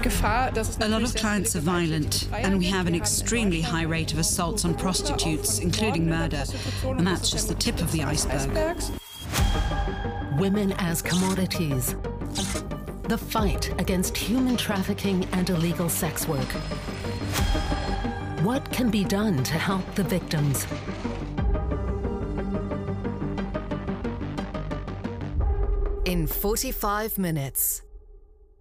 A lot of clients are violent, and we have an extremely high rate of assaults on prostitutes, including murder, and that's just the tip of the iceberg. Women as commodities. The fight against human trafficking and illegal sex work. What can be done to help the victims? In 45 minutes.